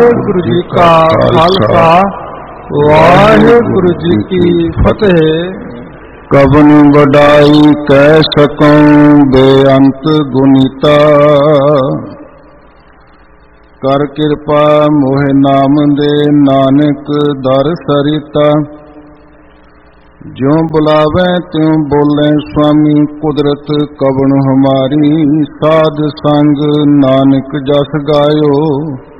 ਵਾਹਿਗੁਰੂ ਜੀ ਕਾ ਖਾਲਸਾ ਵਾਹਿਗੁਰੂ ਜੀ ਕੀ ਫਤਿਹ। ਕਵਨ ਵਡਾਈ ਕਹਿ ਸਕੂੰ ਬੇਅੰਤ ਗੁਨੀਤਾ, ਕਰ ਕਿਰਪਾ ਮੋਹਿ ਨਾਮ ਦੇ ਨਾਨਕ ਦਰ ਸਰਿਤਾ। ਜਿਉ ਬੁਲਾਵੇ ਤਿਉ ਬੋਲੇ ਸੁਆਮੀ, ਕੁਦਰਤ ਕਵਣ ਹਮਾਰੀ। ਸਾਧ ਸੰਗ ਨਾਨਕ ਜਸ ਗਾਇਓ,